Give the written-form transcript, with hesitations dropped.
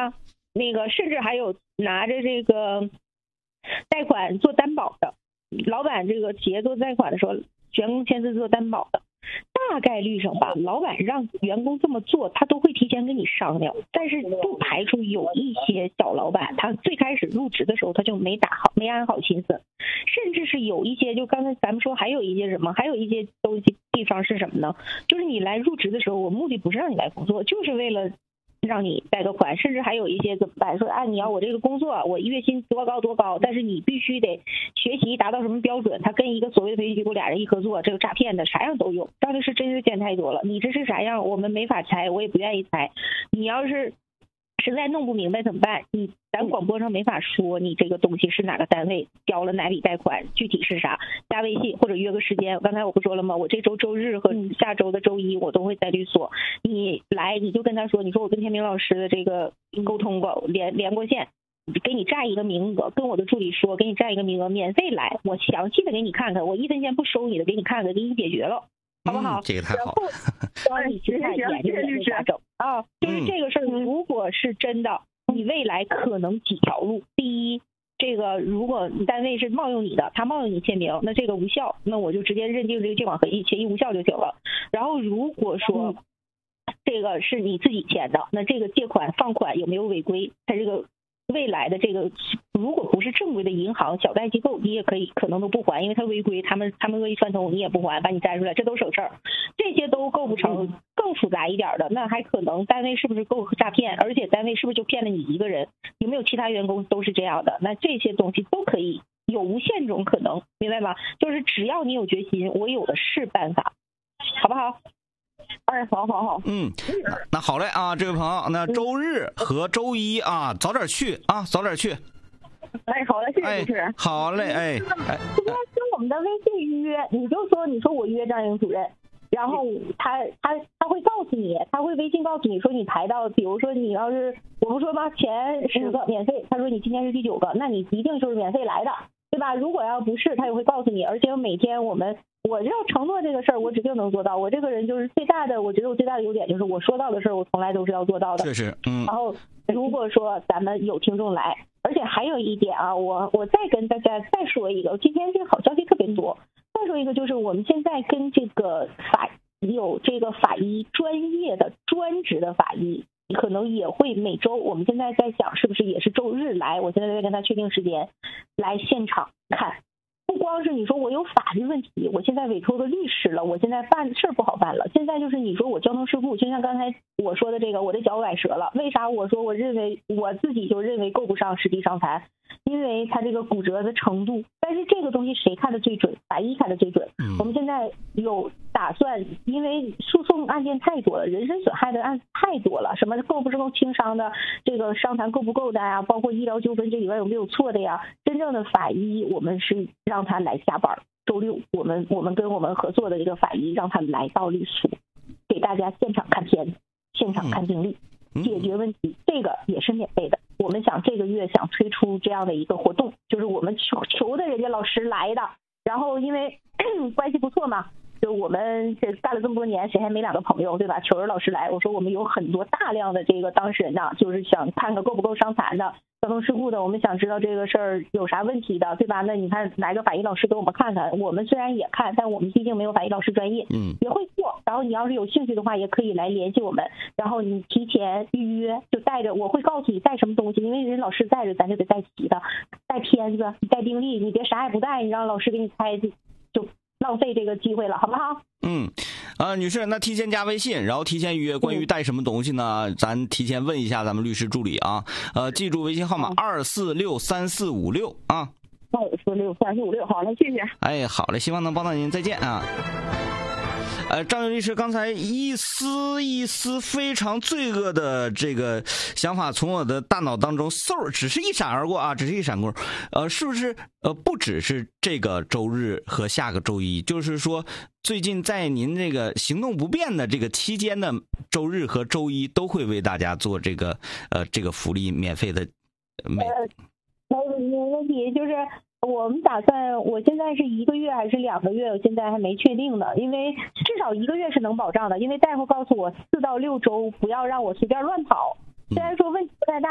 吧？那个甚至还有拿着这个贷款做担保的，老板这个企业做贷款的时候，员工签字做担保的。大概率上吧，老板让员工这么做，他都会提前跟你商量。但是不排除有一些小老板，他最开始入职的时候他就没安好心思，甚至是有一些，就刚才咱们说还有一些什么，还有一些地方是什么呢？就是你来入职的时候，我目的不是让你来工作，就是为了让你贷个款，甚至还有一些怎么办？说你要我这个工作，我月薪多高，但是你必须得学习达到什么标准？他跟一个所谓的培训机构俩人一合作，这个诈骗的啥样都有，到底是真是见太多了。你这是啥样？我们没法猜，我也不愿意猜。你要是实在弄不明白怎么办？咱广播上没法说你这个东西是哪个单位交了哪笔贷款，具体是啥，加微信或者约个时间。刚才我不说了吗？我这周周日和下周的周一我都会在律所，你来你就跟他说，你说我跟天明老师的这个沟通过，连过线，给你占一个名额，跟我的助理说给你占一个名额，免费来，我详细的给你看看，我1分钱不收你的，给你看看，给你解决了。好不好？ 这个太好。 帮你去看研究研究咋整啊？就是这个事儿，如果是真的，你未来可能几条路。第一，这个如果单位是冒用你的，他冒用你签名，那这个无效，那我就直接认定这个借款协议无效就行了。然后如果说这个是你自己签的，那这个借款放款有没有违规？它这个未来的这个如果不是正规的银行小贷机构，你也可能都不还，因为他违规，他们恶意串通，你也不还，把你摘出来，这都省事儿。这些都构不成。更复杂一点的，那还可能单位是不是够诈骗，而且单位是不是就骗了你一个人，有没有其他员工都是这样的，那这些东西都可以有无限种可能，明白吗？就是只要你有决心，我有的是办法，好不好？好。 那好嘞啊，这位朋友，那周日和周一啊，早点去。 好嘞，谢谢主持人。 好嘞， 今天跟我们的微信约，你说我约张英主任，然后他会告诉你，他会微信告诉你说你排到，比如说你要是我不说吗，前10个免费，他说你今天是第9个，那你一定就是免费来的，对吧？如果要不是，他也会告诉你。而且每天我要承诺这个事儿，我指定能做到。我这个人就是我觉得我最大的优点就是我说到的事儿，我从来都是要做到的。 确实， 然后如果说咱们有听众来，而且还有一点啊，我再跟大家再说一个，今天这个好消息特别多。再说一个，就是我们现在跟这个有这个法医专业的专职的法医，可能也会每周，我们现在在想是不是也是周日来，我现在在跟他确定时间来现场看。不光是你说我有法律问题，我现在委托个律师了，我现在办事不好办了。现在就是你说我交通事故，就像刚才我说的这个，我的脚崴折了，为啥我说我自己就认为够不上实地伤残？因为他这个骨折的程度，但是这个东西谁看的最准？法医看的最准。我们现在有打算，因为诉讼案件太多了，人身损害的案子太多了，什么够不够轻伤的，这个伤残够不够的呀？包括医疗纠纷这里边有没有错的呀？真正的法医，我们是让他来下班，周六我们跟我们合作的这个法医，让他来到律所，给大家现场看片子，现场看病历，解决问题，这个也是免费的。我们想这个月想推出这样的一个活动，就是我们求的人家老师来的，然后因为关系不错嘛，就我们这干了这么多年，谁还没2个朋友，对吧？求着老师来，我说我们有很多大量的这个当事人呢，就是想看看够不够伤残的、交通事故的，我们想知道这个事儿有啥问题的，对吧？那你看来个法医老师给我们看看，我们虽然也看，但我们毕竟没有法医老师专业，也会做。然后你要是有兴趣的话，也可以来联系我们，然后你提前预约，就带着，我会告诉你带什么东西，因为人老师带着，咱就得带齐的，带片子，你带病历，你别啥也不带，你让老师给你猜就浪费这个机会了，好不好？ 女士，那提前加微信，然后提前预约。关于带什么东西呢？咱提前问一下咱们律师助理啊。记住微信号码2463456啊。 2463456，好嘞，谢谢。 哎，好嘞，希望能帮到您，再见啊。张律师刚才一丝非常罪恶的这个想法从我的大脑当中只是一闪而过啊，只是一闪过。是不是不只是这个周日和下个周一，就是说最近在您这个行动不便的这个期间的周日和周一都会为大家做这个福利免费的没问题，就是我们打算，我现在是1个月还是2个月，我现在还没确定呢，因为至少1个月是能保障的，因为大夫告诉我4到6周不要让我随便乱跑，虽然说问题不太大。